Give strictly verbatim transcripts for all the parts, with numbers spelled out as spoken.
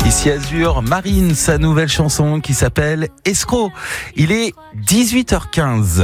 Ici Azur, Marine, sa nouvelle chanson qui s'appelle Escroc. Il est dix-huit heures quinze.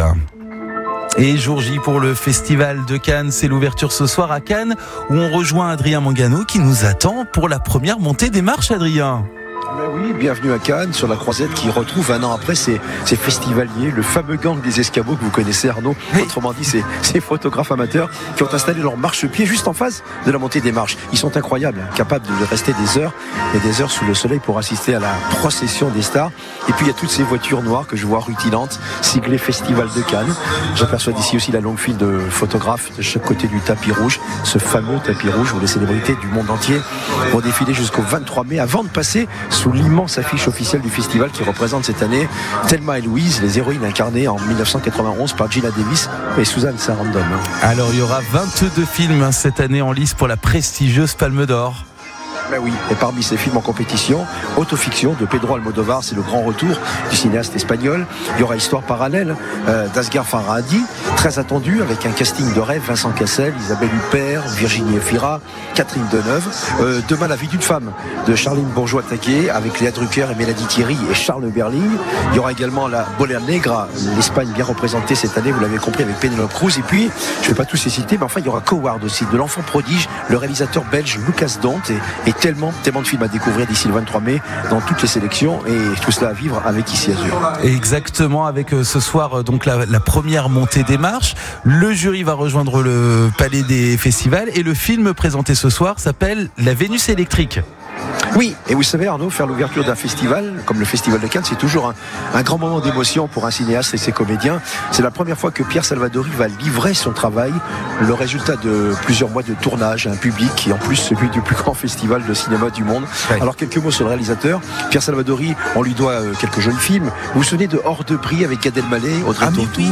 Et jour J pour le Festival de Cannes, c'est l'ouverture ce soir à Cannes où on rejoint Adrien Mangano qui nous attend pour la première montée des marches, Adrien. Ben oui, bienvenue à Cannes sur la Croisette qui retrouve un an après ces, ces festivaliers, le fameux gang des escabeaux que vous connaissez, Arnaud. Oui. Autrement dit, ces, ces photographes amateurs qui ont installé leur marchepied juste en face de la montée des marches. Ils sont incroyables, capables de rester des heures et des heures sous le soleil pour assister à la procession des stars. Et puis il y a toutes ces voitures noires que je vois rutilantes, siglées Festival de Cannes. J'aperçois d'ici aussi la longue file de photographes de chaque côté du tapis rouge, ce fameux tapis rouge où les célébrités du monde entier vont défiler jusqu'au vingt-trois mai avant de passer sous l'immense affiche officielle du festival qui représente cette année Thelma et Louise, les héroïnes incarnées en dix-neuf cent quatre-vingt-onze par Gina Davis et Susan Sarandon. Alors il y aura vingt-deux films cette année en lice pour la prestigieuse Palme d'Or. Ben oui, et parmi ces films en compétition, Autofiction de Pedro Almodóvar, c'est le grand retour du cinéaste espagnol. Il y aura Histoire parallèle euh, d'Asghar Farhadi, très attendu avec un casting de rêve, Vincent Cassel, Isabelle Huppert, Virginie Efira, Catherine Deneuve. Euh, Demain la vie d'une femme de Charline Bourgeois-Taquet avec Léa Drucker et Mélanie Thierry et Charles Berling. Il y aura également la Bola Negra, l'Espagne bien représentée cette année, vous l'avez compris, avec Penélope Cruz. Et puis, je ne vais pas tous les citer, mais enfin il y aura Coward aussi, de l'enfant prodige, le réalisateur belge Lucas Dont et, et tellement, tellement de films à découvrir d'ici le vingt-trois mai dans toutes les sélections et tout cela à vivre avec Ici Azur. Exactement, avec euh, ce soir euh, donc la, la première montée des marches. Le jury va rejoindre le Palais des Festivals et le film présenté ce soir s'appelle La Vénus électrique. Oui, et vous savez Arnaud, faire l'ouverture d'un festival comme le Festival de Cannes, c'est toujours un, un grand moment d'émotion pour un cinéaste et ses comédiens. C'est la première fois que Pierre Salvadori va livrer son travail, le résultat de plusieurs mois de tournage à un public qui est en plus celui du plus grand festival de cinéma du monde. Ouais. Alors quelques mots sur le réalisateur. Pierre Salvadori, on lui doit euh, quelques jeunes films. Vous vous souvenez de Hors de prix avec Gad Elmaleh, Audrey ah, Tautou,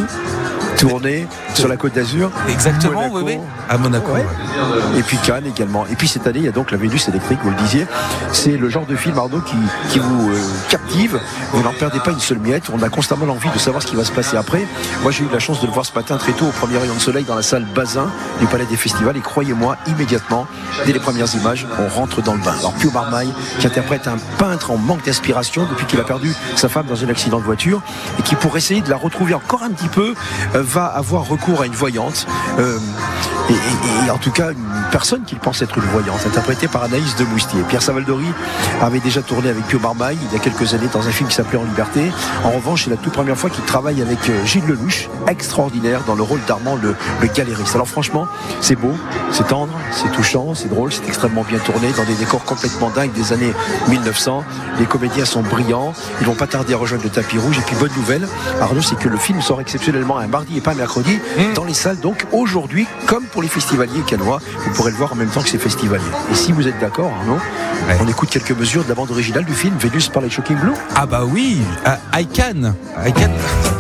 tourné sur la Côte d'Azur. Exactement, Monaco. oui, oui. À Monaco. Ouais. Ouais. Et puis Cannes également. Et puis cette année, il y a donc la Vénus électrique, vous le disiez. C'est le genre de film, Arnaud, qui, qui vous euh, captive. Vous n'en perdez pas une seule miette. On a constamment l'envie de savoir ce qui va se passer après. Moi, j'ai eu la chance de le voir ce matin très tôt au premier rayon de soleil dans la salle Bazin du Palais des Festivals. Et croyez-moi, immédiatement, dès les premières images, on rentre dans le bain. Alors Pio Marmaille, qui interprète un peintre en manque d'inspiration depuis qu'il a perdu sa femme dans un accident de voiture et qui, pour essayer de la retrouver encore un petit peu, euh, va avoir recours à une voyante. Euh, et, et, et en tout cas, une personne qu'il pense être une voyante, interprétée par Anaïs de Moustier. Pierre Salvadori avait déjà tourné avec Pio Marmaille il y a quelques années dans un film qui s'appelait En Liberté. En revanche, c'est la toute première fois qu'il travaille avec Gilles Lelouch, extraordinaire dans le rôle d'Armand le, le galériste. Alors franchement, c'est beau, c'est tendre, c'est touchant, c'est drôle, c'est extrêmement bien tourné dans des décors complètement dingues des années mille neuf cents. Les comédiens sont brillants, ils vont pas tarder à rejoindre le tapis rouge. Et puis bonne nouvelle, Arnaud, c'est que le film sort exceptionnellement un mardi et pas un mercredi mmh. dans les salles. Donc aujourd'hui, comme pour les festivaliers cannois, vous pourrez le voir en même temps que ces festivaliers. Et si vous êtes d'accord, Arnaud, ouais. on écoute quelques mesures de la bande originale du film Vénus par les Shocking Blue. Ah bah oui, uh, I can, I can.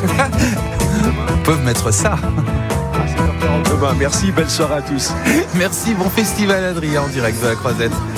Peuvent mettre ça. Demain, merci, belle soirée à tous. Merci, bon festival Adrien en direct de la Croisette.